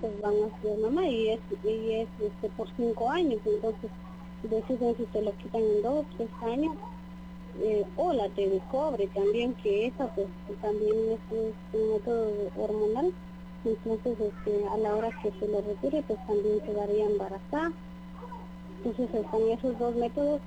pues van a ser mamá y es por 5 años, entonces deciden si se lo quitan en 2 o 3 años, o la T de cobre también, que esa pues también es un método hormonal, entonces a la hora que se lo retire pues también quedaría embarazada. Entonces están esos dos métodos.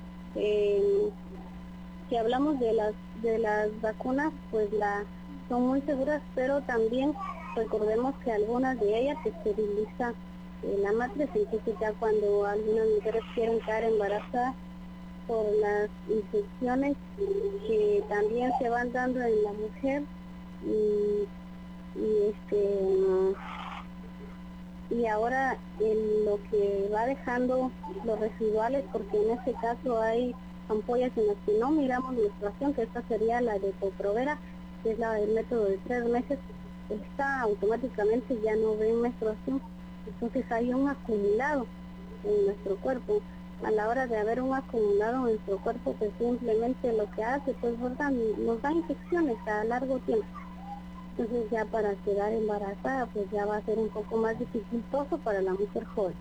Si hablamos de las vacunas, pues son muy seguras, pero también recordemos que algunas de ellas esterilizan la matriz, entonces ya cuando algunas mujeres quieren quedar embarazadas por las infecciones que también se van dando en la mujer y ahora en lo que va dejando los residuales, porque en este caso hay ampollas en las que no miramos menstruación, que esta sería la de Coprovera, que es la del método de 3 meses, esta automáticamente ya no ve menstruación, entonces hay un acumulado en nuestro cuerpo. A la hora de haber un acumulado en nuestro cuerpo, pues simplemente lo que hace, pues nos da infecciones a largo tiempo. Entonces ya para quedar embarazada, pues ya va a ser un poco más dificultoso para la mujer joven.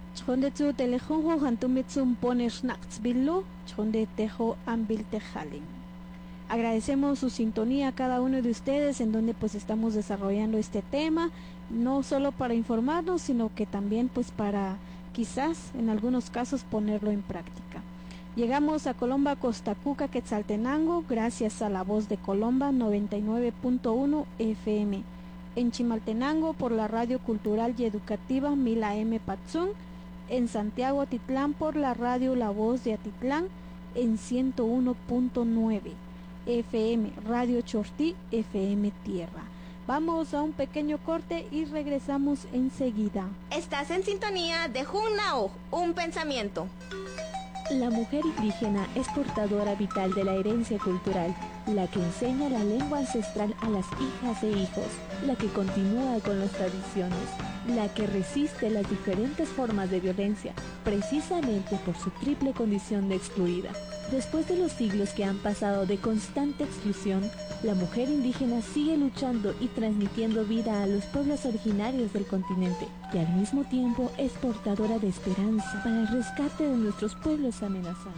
Agradecemos su sintonía a cada uno de ustedes, en donde pues estamos desarrollando este tema, no solo para informarnos, sino que también pues para quizás en algunos casos ponerlo en práctica. Llegamos a Colomba, Costa Cuca, Quetzaltenango, gracias a la Voz de Colomba 99.1 FM. En Chimaltenango por la Radio Cultural y Educativa 1000 AM Patzún. En Santiago, Atitlán por la Radio La Voz de Atitlán en 101.9 FM. Radio Chortí FM Tierra. Vamos a un pequeño corte y regresamos enseguida. Estás en sintonía de Junnao, un pensamiento. La mujer indígena es portadora vital de la herencia cultural, la que enseña la lengua ancestral a las hijas e hijos, la que continúa con las tradiciones, la que resiste las diferentes formas de violencia, precisamente por su triple condición de excluida. Después de los siglos que han pasado de constante exclusión, la mujer indígena sigue luchando y transmitiendo vida a los pueblos originarios del continente, y al mismo tiempo es portadora de esperanza para el rescate de nuestros pueblos amenazados.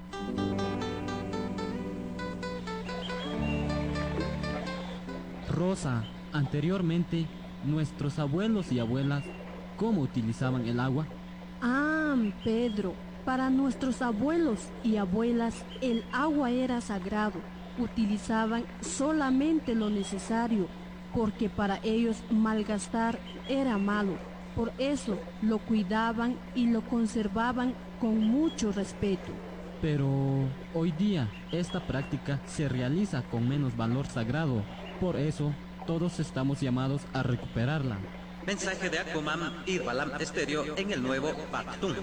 Rosa, anteriormente, nuestros abuelos y abuelas, ¿cómo utilizaban el agua? Pedro, para nuestros abuelos y abuelas el agua era sagrado. Utilizaban solamente lo necesario, porque para ellos malgastar era malo. Por eso lo cuidaban y lo conservaban con mucho respeto. Pero hoy día esta práctica se realiza con menos valor sagrado. Por eso todos estamos llamados a recuperarla. Mensaje de Aquaman y Balam Estéreo en el nuevo Pactún.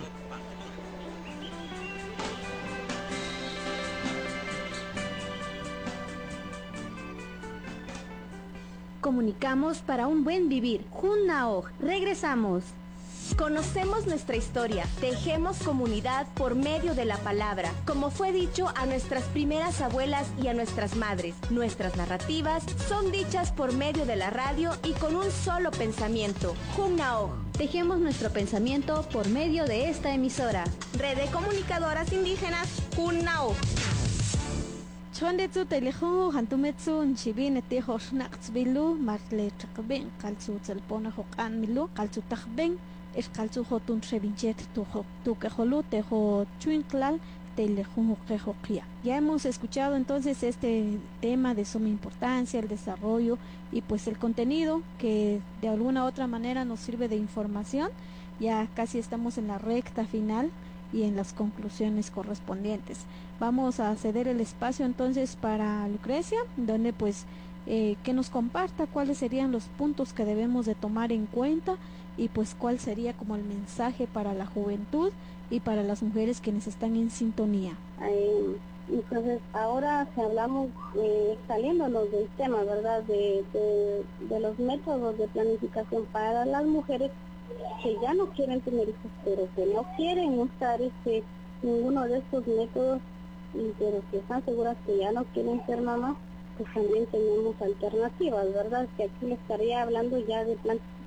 Comunicamos para un buen vivir. Junnao, regresamos. Conocemos nuestra historia, tejemos comunidad por medio de la palabra, como fue dicho a nuestras primeras abuelas y a nuestras madres. Nuestras narrativas son dichas por medio de la radio y con un solo pensamiento. Junnao. Tejemos nuestro pensamiento por medio de esta emisora. Red de Comunicadoras Indígenas, Junnao. Chondetsu telejo hantumetsu nchibine tejo shnaqtsbilu marle chakben kaltsu tselpona hokan milu kaltsu takben es kaltsu hotun trevinchet tu quejolu tejo chuinklal telejun hoquejoquia. Ya hemos escuchado entonces este tema de suma importancia, el desarrollo y pues el contenido que de alguna u otra manera nos sirve de información. Ya casi estamos en la recta final y en las conclusiones correspondientes. Vamos a ceder el espacio entonces para Lucrecia, donde pues que nos comparta cuáles serían los puntos que debemos de tomar en cuenta y pues cuál sería como el mensaje para la juventud y para las mujeres quienes están en sintonía. Entonces ahora si hablamos saliéndonos del tema, ¿verdad? De los métodos de planificación para las mujeres que ya no quieren tener hijos, pero que no quieren usar ninguno de estos métodos, pero que están seguras que ya no quieren ser mamás, pues también tenemos alternativas, ¿verdad? Que aquí les estaría hablando ya de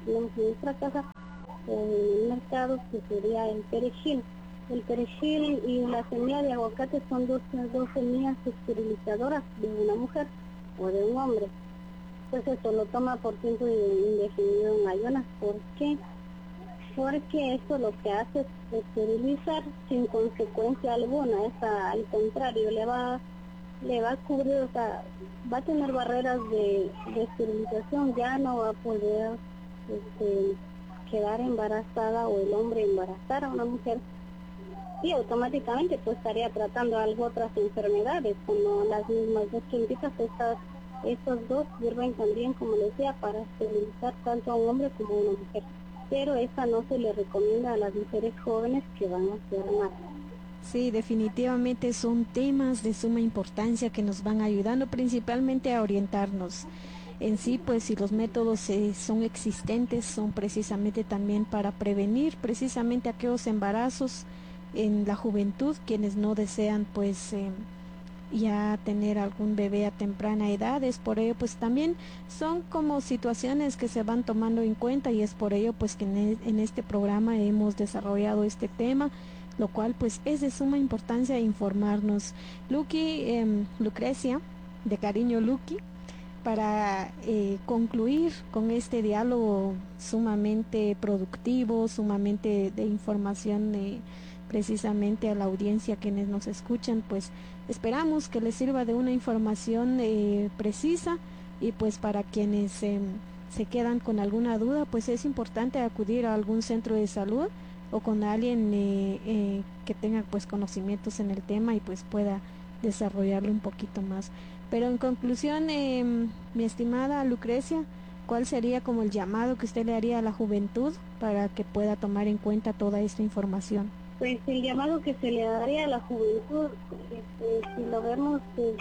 tenemos en nuestra casa o en el mercado, que sería el perejil. El perejil y la semilla de aguacate son dos semillas esterilizadoras de una mujer o de un hombre. Pues eso lo toma por tiempo indefinido en ayunas. ¿Por qué? Porque esto lo que hace es esterilizar sin consecuencia alguna. Al contrario, le va a cubrir, o sea, va a tener barreras de esterilización, ya no va a poder quedar embarazada o el hombre embarazar a una mujer, y automáticamente pues estaría tratando otras enfermedades como las mismas gastroenteritis. Estos dos sirven también, como les decía, para esterilizar tanto a un hombre como a una mujer, pero esta no se le recomienda a las mujeres jóvenes que van a hacer más. Sí, definitivamente son temas de suma importancia que nos van ayudando principalmente a orientarnos. En sí, pues si los métodos son existentes, son precisamente también para prevenir precisamente aquellos embarazos en la juventud, quienes no desean pues ya tener algún bebé a temprana edad. Es por ello pues también son como situaciones que se van tomando en cuenta, y es por ello pues que en este programa hemos desarrollado este tema, lo cual pues es de suma importancia informarnos. Lucrecia, de cariño Luqui, para concluir con este diálogo sumamente productivo, sumamente de información precisamente a la audiencia quienes nos escuchan, pues esperamos que les sirva de una información precisa, y pues para quienes se quedan con alguna duda, pues es importante acudir a algún centro de salud o con alguien que tenga pues conocimientos en el tema y pues pueda desarrollarlo un poquito más. Pero en conclusión, mi estimada Lucrecia, ¿cuál sería como el llamado que usted le haría a la juventud para que pueda tomar en cuenta toda esta información? Pues el llamado que se le daría a la juventud, si lo vemos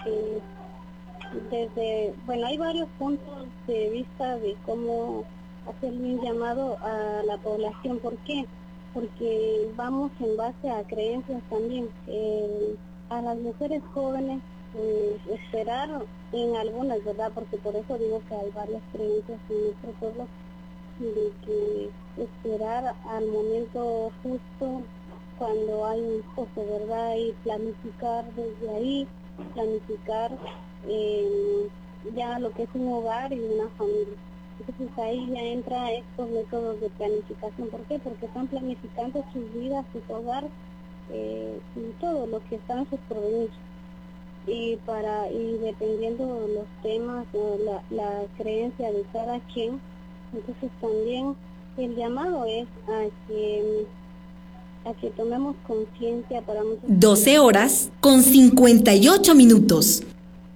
desde, bueno, hay varios puntos de vista de cómo hacerle un llamado a la población. ¿Por qué? Porque vamos en base a creencias también. A las mujeres jóvenes, esperar en algunas, ¿verdad? Porque por eso digo que hay varias creencias en nuestro pueblo, de que esperar al momento justo cuando hay un esposo, ¿verdad? Y planificar desde ahí, planificar ya lo que es un hogar y una familia. Entonces ahí ya entra estos métodos de planificación. ¿Por qué? Porque están planificando sus vidas, su hogar, y todo lo que está en sus porvenir. Y dependiendo de los temas o la creencia de cada quien, entonces también el llamado es a que tomemos conciencia para muchas 12 horas con 58 minutos.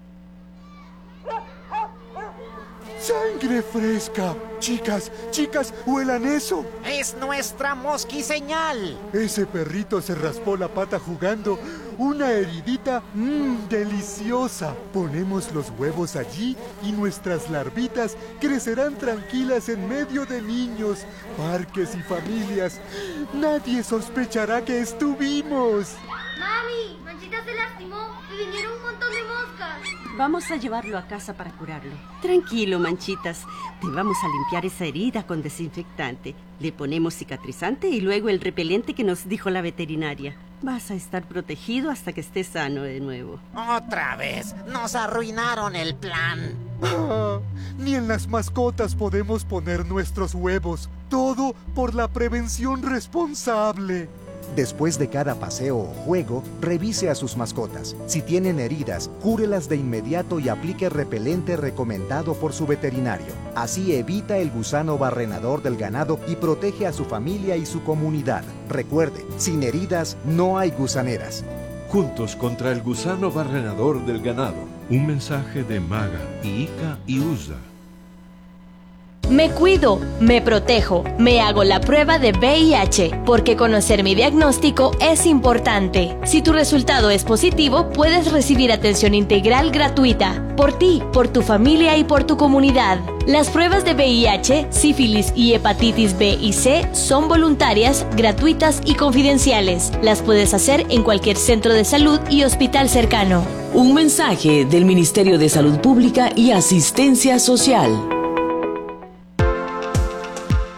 ¡Sangre fresca! Chicas, huelan eso. Es nuestra mosquiseñal. Ese perrito se raspó la pata jugando. Una heridita, deliciosa. Ponemos los huevos allí y nuestras larvitas crecerán tranquilas en medio de niños, parques y familias. Nadie sospechará que estuvimos. ¡Mami! Manchita se lastimó y vinieron un montón de moscas. Vamos a llevarlo a casa para curarlo. Tranquilo, Manchitas. Te vamos a limpiar esa herida con desinfectante. Le ponemos cicatrizante y luego el repelente que nos dijo la veterinaria. Vas a estar protegido hasta que estés sano de nuevo. Otra vez, nos arruinaron el plan. Ni en las mascotas podemos poner nuestros huevos. Todo por la prevención responsable. Después de cada paseo o juego, revise a sus mascotas. Si tienen heridas, cúrelas de inmediato y aplique repelente recomendado por su veterinario. Así evita el gusano barrenador del ganado y protege a su familia y su comunidad. Recuerde, sin heridas no hay gusaneras. Juntos contra el gusano barrenador del ganado. Un mensaje de MAGA, IICA y USDA. Me cuido, me protejo, me hago la prueba de VIH, porque conocer mi diagnóstico es importante. Si tu resultado es positivo, puedes recibir atención integral gratuita, por ti, por tu familia y por tu comunidad. Las pruebas de VIH, sífilis y hepatitis B y C son voluntarias, gratuitas y confidenciales. Las puedes hacer en cualquier centro de salud y hospital cercano. Un mensaje del Ministerio de Salud Pública y Asistencia Social.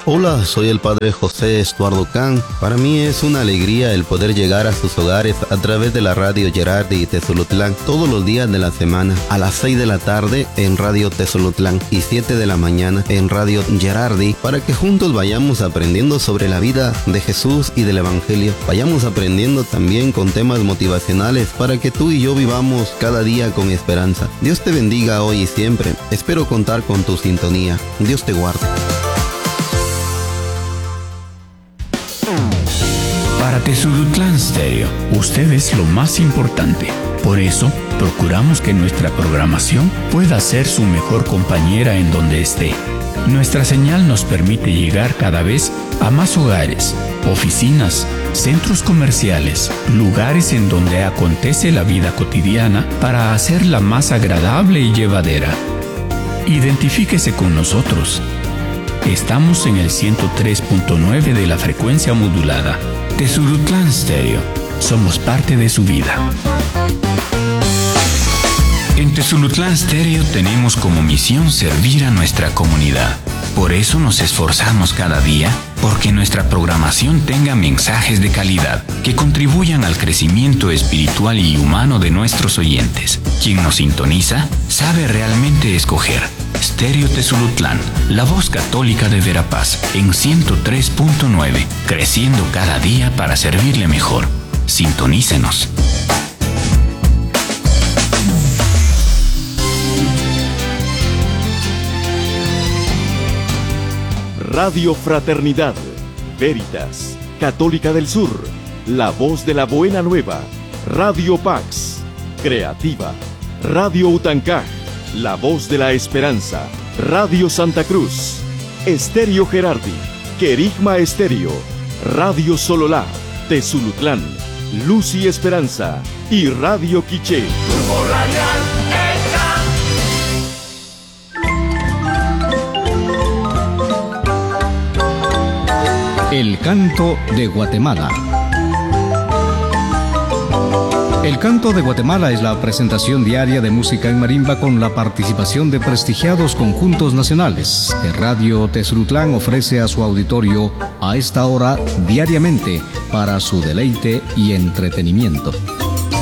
Hola, soy el padre José Estuardo Can. Para mí es una alegría el poder llegar a sus hogares a través de la radio Gerardi Tezulutlán todos los días de la semana, a las 6 de la tarde en Radio Tezulutlán y 7 de la mañana en Radio Gerardi, para que juntos vayamos aprendiendo sobre la vida de Jesús y del Evangelio. Vayamos aprendiendo también con temas motivacionales para que tú y yo vivamos cada día con esperanza. Dios te bendiga hoy y siempre. Espero contar con tu sintonía. Dios te guarde. Para Tezulutlán Stereo, usted es lo más importante. Por eso, procuramos que nuestra programación pueda ser su mejor compañera en donde esté. Nuestra señal nos permite llegar cada vez a más hogares, oficinas, centros comerciales, lugares en donde acontece la vida cotidiana para hacerla más agradable y llevadera. Identifíquese con nosotros. Estamos en el 103.9 de la frecuencia modulada. Tezulutlán Stereo. Somos parte de su vida. En Tezulutlán Stereo tenemos como misión servir a nuestra comunidad. Por eso nos esforzamos cada día porque nuestra programación tenga mensajes de calidad que contribuyan al crecimiento espiritual y humano de nuestros oyentes. Quien nos sintoniza sabe realmente escoger. Stereo Tezulutlán, la voz católica de Verapaz, en 103.9, creciendo cada día para servirle mejor. Sintonícenos. Radio Fraternidad, Veritas, Católica del Sur, La Voz de la Buena Nueva, Radio Pax, Creativa, Radio Utancaj, La Voz de la Esperanza, Radio Santa Cruz, Estéreo Gerardi, Querigma Estéreo, Radio Sololá, Tezulutlán, Luz y Esperanza y Radio Quiché. El canto de Guatemala. El canto de Guatemala es la presentación diaria de música en marimba con la participación de prestigiados conjuntos nacionales que Radio Tezulutlán ofrece a su auditorio a esta hora diariamente para su deleite y entretenimiento.